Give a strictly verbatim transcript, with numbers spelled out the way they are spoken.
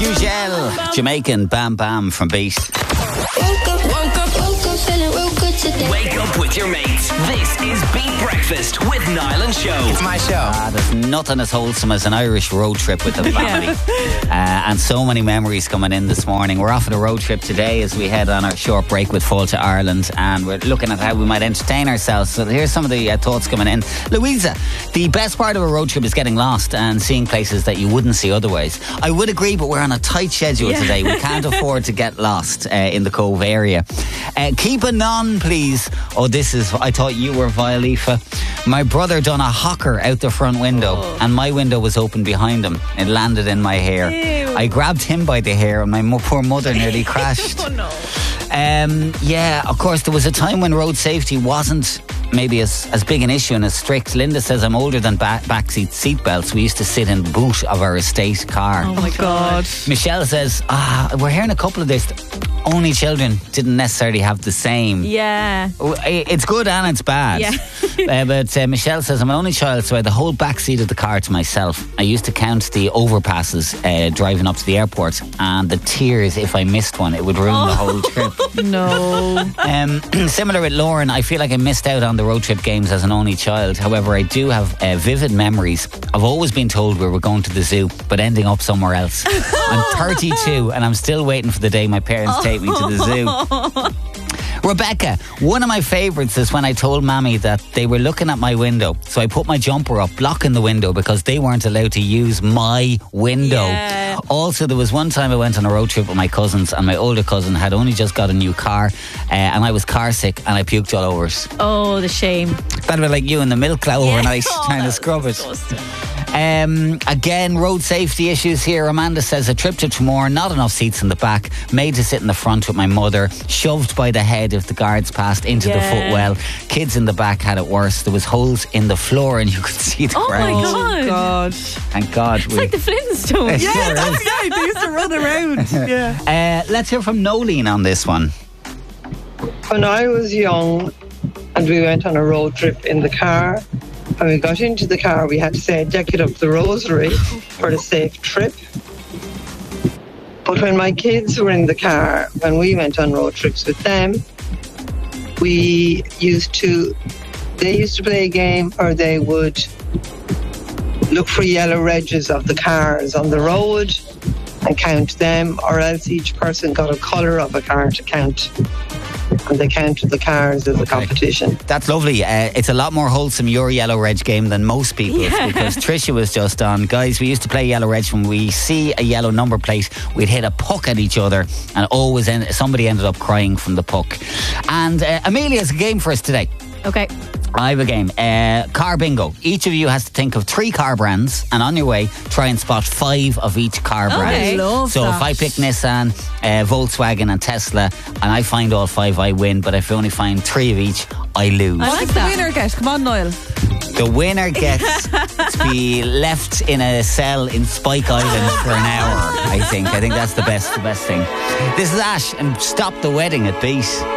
Gugel, Jamaican Bam Bam from Beat. Woke up, woke up, woke up, feeling real good today. Wake up with your mates. This is Beat Breakfast with Niall and Show. It's my show. Ah, there's nothing as wholesome as an Irish road trip with the family. uh, and so many memories coming in this morning. We're off on a road trip today as we head on our short break with Fall to Ireland, and we're looking at how we might entertain ourselves. So here's some of the uh, thoughts coming in. Louisa, the best part of a road trip is getting lost and seeing places that you wouldn't see otherwise. I would agree, but we're on a tight schedule yeah. today. We can't afford to get lost uh, in the Cove area. Uh, keep a non, please. Oh, this is, I thought you were Violifa. My brother done a hocker out the front window oh. and my window was open behind him. It landed in my hair. Ew. I grabbed him by the hair and my mo- poor mother nearly crashed. Oh no. Um, yeah, of course, there was a time when road safety wasn't maybe as, as big an issue and as strict. Linda says, I'm older than ba- backseat seatbelts. We used to sit in the boot of our estate car. Oh my God. Michelle says, ah, we're hearing a couple of this. Only children didn't necessarily have the same. Yeah. It's good and it's bad. Yeah. uh, but uh, Michelle says, I'm an only child, so I had the whole back seat of the car to myself. I used to count the overpasses uh, driving up to the airport, and the tears, if I missed one, it would ruin oh. the whole trip. No. Um, similar with Lauren, I feel like I missed out on the road trip games as an only child. However, I do have uh, vivid memories. I've always been told we were going to the zoo, but ending up somewhere else. I'm thirty-two and I'm still waiting for the day my parents take me to the zoo. Rebecca, one of my favourites is when I told Mammy that they were looking at my window. So I put my jumper up, blocking the window because they weren't allowed to use my window. Yeah. Also, there was one time I went on a road trip with my cousins, and my older cousin had only just got a new car, uh, and I was car sick and I puked all over it. Oh, the shame. That'd be like you in the milk cloud yeah. overnight oh, trying to scrub it. Disgusting. Um, again, road safety issues here. Amanda says a trip to Tremor, not enough seats in the back, made to sit in the front with my mother, shoved by the head if the guards passed into yeah. the footwell. Kids in the back had it worse. There was holes in the floor and you could see the oh ground. My God. Oh God. Thank God. It's we, like the Flintstones. Yeah, sure that's right. They used to run around. Yeah. Uh, let's hear from Nolene on this one. When I was young and we went on a road trip in the car, when we got into the car, we had to say, deck it up the rosary for a safe trip. But when my kids were in the car, when we went on road trips with them, we used to, they used to play a game, or they would look for yellow regs of the cars on the road and count them, or else each person got a colour of a car to count. And they counted the cars as a competition. That's lovely. Uh, it's a lot more wholesome, your Yellow Reg game, than most people's, yeah. because Tricia was just on. Guys, we used to play Yellow Reg. When we see a yellow number plate, we'd hit a puck at each other, and always end, somebody ended up crying from the puck. And uh, Amelia's a game for us today. Okay. I have a game. Uh, car bingo. Each of you has to think of three car brands, and on your way, try and spot five of each car Okay. brand. Love so that. if I pick Nissan, uh, Volkswagen and Tesla, and I find all five, I win. But if I only find three of each, I lose. I What like does the that. winner get? Come on, Niall. The winner gets to be left in a cell in Spike Island for an hour, I think. I think that's the best, the best thing. This is Ash and Stop the Wedding at Beat.